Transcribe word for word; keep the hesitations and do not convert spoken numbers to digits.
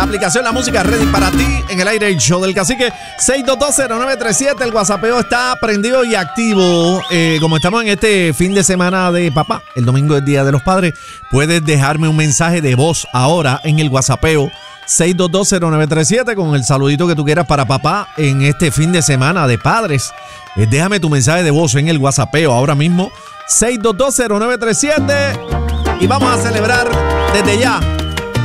La aplicación La Música ready para ti en el aire, el show del cacique. Seis dos dos cero nueve tres siete. El WhatsAppeo está prendido y activo. Eh, como estamos en este fin de semana de papá, el domingo es Día de los Padres, puedes dejarme un mensaje de voz ahora en el WhatsAppeo seis dos dos cero nueve tres siete con el saludito que tú quieras para papá en este fin de semana de padres. Eh, déjame tu mensaje de voz en el WhatsAppeo ahora mismo seis dos dos cero nueve tres siete y vamos a celebrar desde ya